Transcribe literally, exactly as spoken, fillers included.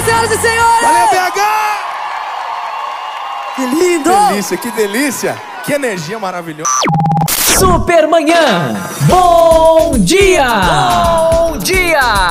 senhoras e senhores! Valeu, B H! Que lindo! Que delícia, que delícia! Que energia maravilhosa! Supermanhã, bom dia! Bom dia!